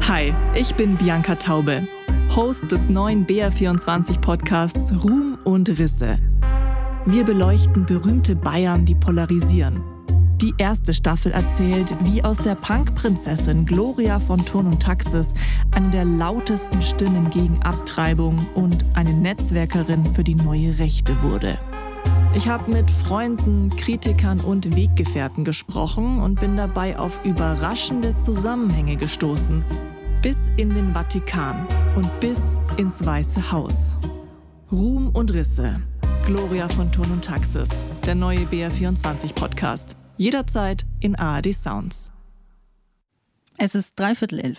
Hi, ich bin Bianca Taube, Host des neuen BR24-Podcasts Ruhm und Risse. Wir beleuchten berühmte Bayern, die polarisieren. Die erste Staffel erzählt, wie aus der Punk-Prinzessin Gloria von Thurn und Taxis eine der lautesten Stimmen gegen Abtreibung und eine Netzwerkerin für die neue Rechte wurde. Ich habe mit Freunden, Kritikern und Weggefährten gesprochen und bin dabei auf überraschende Zusammenhänge gestoßen. Bis in den Vatikan und bis ins Weiße Haus. Ruhm und Risse. Gloria von Thurn und Taxis. Der neue BR24-Podcast. Jederzeit in ARD Sounds. Es ist 11:15.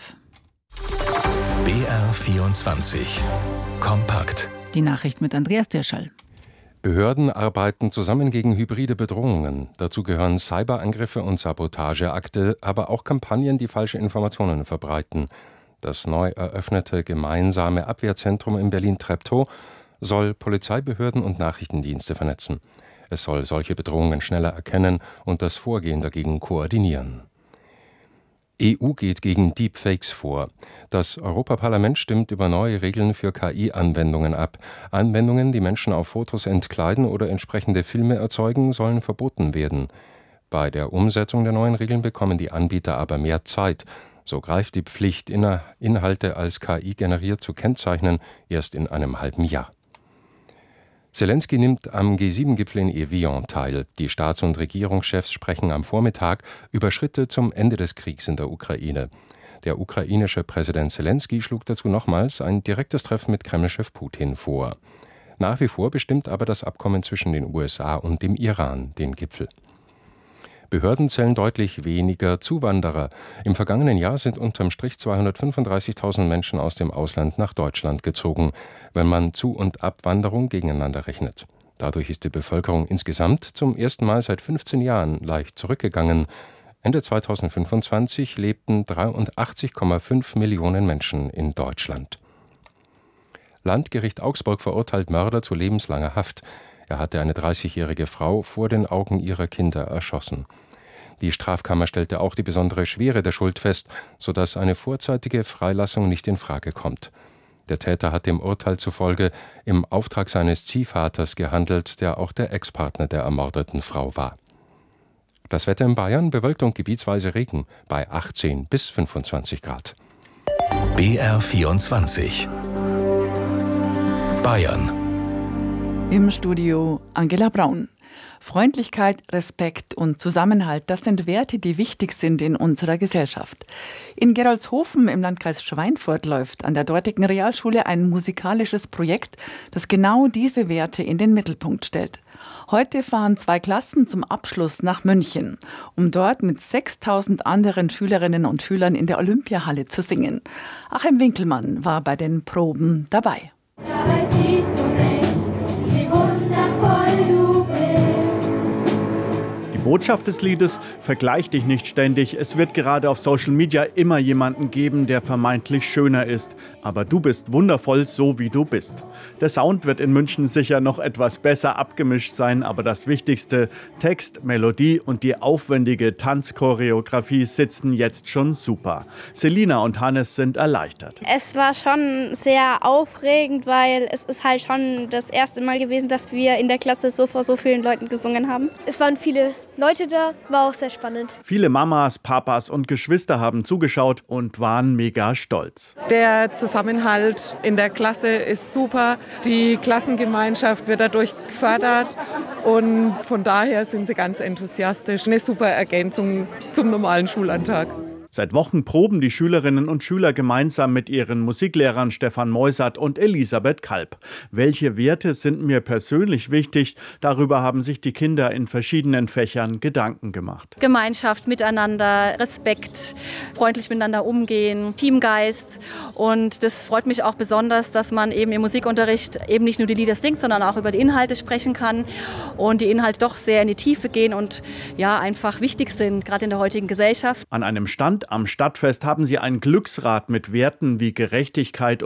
BR24 Kompakt. Die Nachricht mit Andreas Dirschall. Behörden arbeiten zusammen gegen hybride Bedrohungen. Dazu gehören Cyberangriffe und Sabotageakte, aber auch Kampagnen, die falsche Informationen verbreiten. Das neu eröffnete gemeinsame Abwehrzentrum in Berlin-Treptow soll Polizeibehörden und Nachrichtendienste vernetzen. Es soll solche Bedrohungen schneller erkennen und das Vorgehen dagegen koordinieren. EU geht gegen Deepfakes vor. Das Europaparlament stimmt über neue Regeln für KI-Anwendungen ab. Anwendungen, die Menschen auf Fotos entkleiden oder entsprechende Filme erzeugen, sollen verboten werden. Bei der Umsetzung der neuen Regeln bekommen die Anbieter aber mehr Zeit. So greift die Pflicht, Inhalte als KI generiert zu kennzeichnen, erst in einem halben Jahr. Zelensky nimmt am G7-Gipfel in Evian teil. Die Staats- und Regierungschefs sprechen am Vormittag über Schritte zum Ende des Kriegs in der Ukraine. Der ukrainische Präsident Zelensky schlug dazu nochmals ein direktes Treffen mit Kremlchef Putin vor. Nach wie vor bestimmt aber das Abkommen zwischen den USA und dem Iran den Gipfel. Behörden zählen deutlich weniger Zuwanderer. Im vergangenen Jahr sind unterm Strich 235.000 Menschen aus dem Ausland nach Deutschland gezogen, wenn man Zu- und Abwanderung gegeneinander rechnet. Dadurch ist die Bevölkerung insgesamt zum ersten Mal seit 15 Jahren leicht zurückgegangen. Ende 2025 lebten 83,5 Millionen Menschen in Deutschland. Landgericht Augsburg verurteilt Mörder zu lebenslanger Haft. Er hatte eine 30-jährige Frau vor den Augen ihrer Kinder erschossen. Die Strafkammer stellte auch die besondere Schwere der Schuld fest, sodass eine vorzeitige Freilassung nicht in Frage kommt. Der Täter hat dem Urteil zufolge im Auftrag seines Ziehvaters gehandelt, der auch der Ex-Partner der ermordeten Frau war. Das Wetter in Bayern: bewölkt und gebietsweise Regen bei 18 bis 25 Grad. BR24 Bayern. Im Studio Angela Braun. Freundlichkeit, Respekt und Zusammenhalt, das sind Werte, die wichtig sind in unserer Gesellschaft. In Gerolzhofen im Landkreis Schweinfurt läuft an der dortigen Realschule ein musikalisches Projekt, das genau diese Werte in den Mittelpunkt stellt. Heute fahren 2 Klassen zum Abschluss nach München, um dort mit 6.000 anderen Schülerinnen und Schülern in der Olympiahalle zu singen. Achim Winkelmann war bei den Proben dabei. Dabei siehst du nicht, wie wundervoll du bist. Die Botschaft des Liedes: vergleich dich nicht ständig. Es wird gerade auf Social Media immer jemanden geben, der vermeintlich schöner ist. Aber du bist wundervoll, so wie du bist. Der Sound wird in München sicher noch etwas besser abgemischt sein, aber das Wichtigste, Text, Melodie und die aufwendige Tanzchoreografie sitzen jetzt schon super. Selina und Hannes sind erleichtert. Es war schon sehr aufregend, weil es ist halt schon das erste Mal gewesen, dass wir in der Klasse so vor so vielen Leuten gesungen haben. Es waren viele Leute da, war auch sehr spannend. Viele Mamas, Papas und Geschwister haben zugeschaut und waren mega stolz. Der Zusammenhalt in der Klasse ist super. Die Klassengemeinschaft wird dadurch gefördert und von daher sind sie ganz enthusiastisch. Eine super Ergänzung zum normalen Schulalltag. Seit Wochen proben die Schülerinnen und Schüler gemeinsam mit ihren Musiklehrern Stefan Meusert und Elisabeth Kalb. Welche Werte sind mir persönlich wichtig? Darüber haben sich die Kinder in verschiedenen Fächern Gedanken gemacht. Gemeinschaft, Miteinander, Respekt, freundlich miteinander umgehen, Teamgeist. Und das freut mich auch besonders, dass man eben im Musikunterricht eben nicht nur die Lieder singt, sondern auch über die Inhalte sprechen kann. Und die Inhalte doch sehr in die Tiefe gehen und ja einfach wichtig sind, gerade in der heutigen Gesellschaft. An einem Stand am Stadtfest haben sie ein Glücksrad mit Werten wie Gerechtigkeit